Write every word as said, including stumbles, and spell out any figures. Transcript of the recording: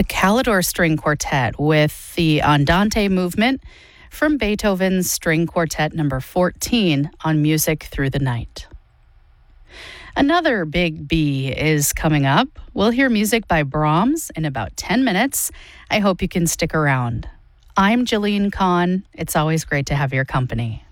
the Calidor String Quartet with the Andante movement from Beethoven's String Quartet number fourteen on Music Through the Night. Another big B is coming up. We'll hear music by Brahms in about ten minutes. I hope you can stick around. I'm Jillian Kahn. It's always great to have your company.